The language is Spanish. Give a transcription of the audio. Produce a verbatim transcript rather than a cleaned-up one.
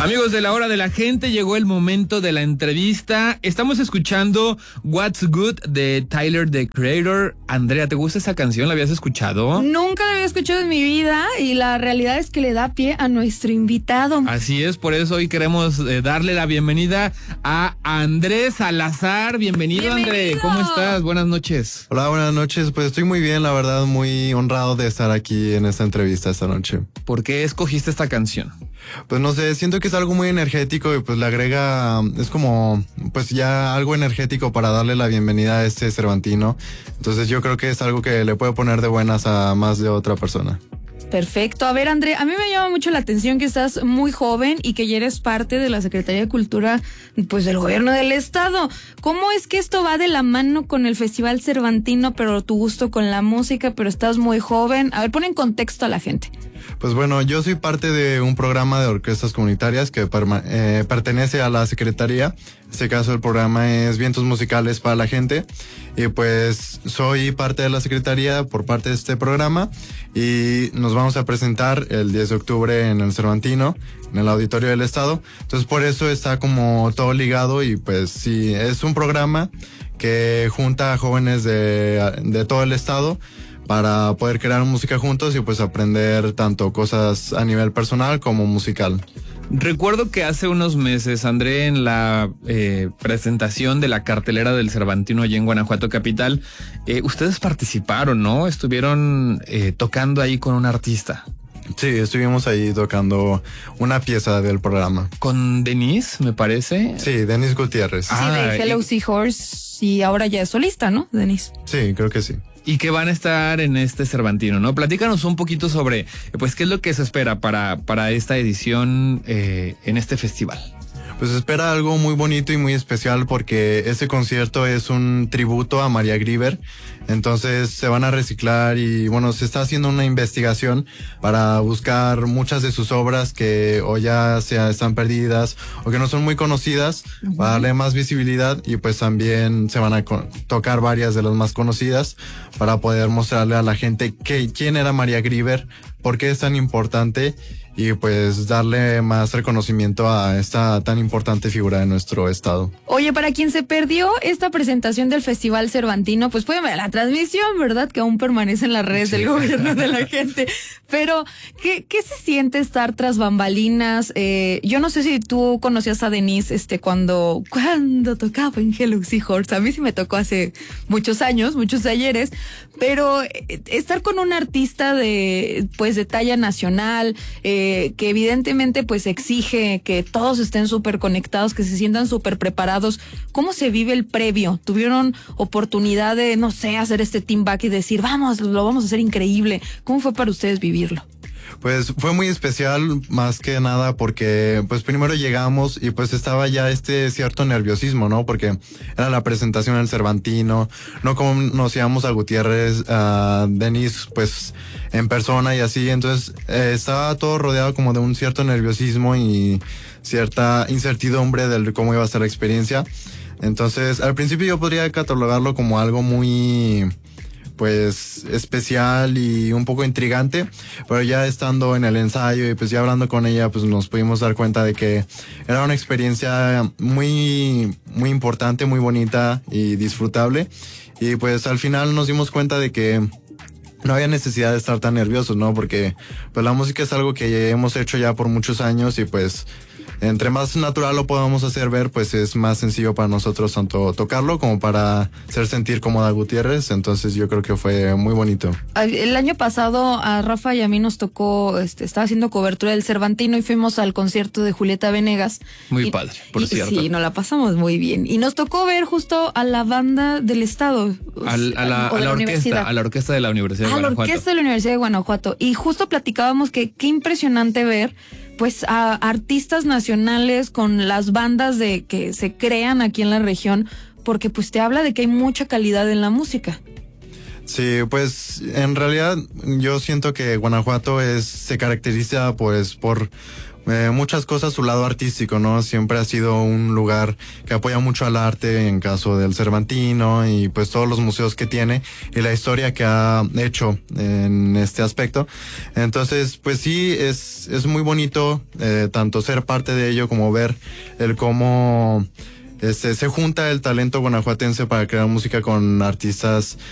Amigos de la hora de la gente, llegó el momento de la entrevista. Estamos escuchando What's Good de Tyler, the Creator. Andrea, ¿te gusta esa canción? ¿La habías escuchado? Nunca la había escuchado en mi vida y la realidad es que le da pie a nuestro invitado. Así es, por eso hoy queremos eh, darle la bienvenida a Andrés Salazar. Bienvenido, Bienvenido, André. ¿Cómo estás? Buenas noches. Hola, buenas noches. Pues estoy muy bien, la verdad, muy honrado de estar aquí en esta entrevista esta noche. ¿Por qué escogiste esta canción? Pues no sé, siento que es algo muy energético y pues le agrega, es como pues ya algo energético para darle la bienvenida a este Cervantino. Entonces yo creo que es algo que le puede poner de buenas a más de otra persona. Perfecto. A ver, André, a mí me llama mucho la atención que estás muy joven y que ya eres parte de la Secretaría de Cultura, pues, del gobierno del estado. ¿Cómo es que esto va de la mano con el Festival Cervantino, pero tu gusto con la música, pero estás muy joven? A ver, pon en contexto a la gente. Pues bueno, yo soy parte de un programa de orquestas comunitarias que perma- eh, pertenece a la Secretaría. En este caso el programa es Vientos Musicales para la Gente. Y pues soy parte de la Secretaría por parte de este programa. Y nos vamos a presentar el diez de octubre en el Cervantino, en el Auditorio del Estado. Entonces por eso está como todo ligado y pues sí, es un programa que junta a jóvenes de, de todo el estado para poder crear música juntos y pues aprender tanto cosas a nivel personal como musical. Recuerdo que hace unos meses, André, en la eh, presentación de la cartelera del Cervantino allá en Guanajuato capital, eh, ustedes participaron, ¿no? Estuvieron eh, tocando ahí con un artista. Sí, estuvimos ahí tocando una pieza del programa. ¿Con Denise, me parece? Sí, Denise Gutiérrez. Sí, ah, de Hello y... Seahorse, y ahora ya es solista, ¿no, Denise? Sí, creo que sí. Y que van a estar en este Cervantino, ¿no? Platícanos un poquito sobre, pues, qué es lo que se espera para, para esta edición eh, en este festival. Pues se espera algo muy bonito y muy especial porque este concierto es un tributo a María Grieber. Entonces se van a reciclar y bueno, se está haciendo una investigación para buscar muchas de sus obras que o ya sea están perdidas o que no son muy conocidas, uh-huh, para darle más visibilidad y pues también se van a co- tocar varias de las más conocidas para poder mostrarle a la gente que, quién era María Grieber, por qué es tan importante y pues darle más reconocimiento a esta tan importante figura de nuestro estado. Oye, para quien se perdió esta presentación del Festival Cervantino, pues pueden ver la transmisión, ¿verdad? Que aún permanece en las redes sí. del gobierno de la gente. Pero, ¿qué, qué se siente estar tras bambalinas? Eh, yo no sé si tú conocías a Denise este, cuando, cuando tocaba en Hello Seahorse. A mí sí me tocó hace muchos años, muchos ayeres. Pero eh, estar con un artista de, pues, de talla nacional, eh, que evidentemente pues exige que todos estén súper conectados, que se sientan súper preparados. ¿Cómo se vive el previo? ¿Tuvieron oportunidad de, no sé, hacer este team back y decir, vamos, lo vamos a hacer increíble? ¿Cómo fue para ustedes vivirlo? Pues fue muy especial más que nada porque pues primero llegamos y pues estaba ya este cierto nerviosismo, ¿no? Porque era la presentación del Cervantino, no conocíamos a Gutiérrez, a Denise pues en persona y así, entonces eh, estaba todo rodeado como de un cierto nerviosismo y cierta incertidumbre de cómo iba a ser la experiencia. Entonces al principio yo podría catalogarlo como algo muy pues especial y un poco intrigante, pero ya estando en el ensayo y pues ya hablando con ella, pues nos pudimos dar cuenta de que era una experiencia muy, muy importante, muy bonita y disfrutable. Y pues al final nos dimos cuenta de que no había necesidad de estar tan nerviosos, ¿no? Porque pues la música es algo que hemos hecho ya por muchos años y pues entre más natural lo podamos hacer ver, pues es más sencillo para nosotros tanto tocarlo como para hacer sentir cómoda a Gutiérrez. Entonces yo creo que fue muy bonito. El año pasado a Rafa y a mí nos tocó, este, estaba haciendo cobertura del Cervantino y fuimos al concierto de Julieta Venegas. Muy y, padre, por y, cierto. Sí, nos la pasamos muy bien. Y nos tocó ver justo a la banda del estado. Al, a la, a la, la orquesta, a la orquesta de la Universidad de a Guanajuato. A la orquesta de la Universidad de Guanajuato. Y justo platicábamos que qué impresionante ver pues a artistas nacionales con las bandas de que se crean aquí en la región, porque pues te habla de que hay mucha calidad en la música. Sí, pues en realidad yo siento que Guanajuato es se caracteriza pues por eh, muchas cosas, su lado artístico, ¿no? Siempre ha sido un lugar que apoya mucho al arte en caso del Cervantino y pues todos los museos que tiene y la historia que ha hecho en este aspecto. Entonces, pues sí, es, es muy bonito eh, tanto ser parte de ello como ver el cómo este, se junta el talento guanajuatense para crear música con artistas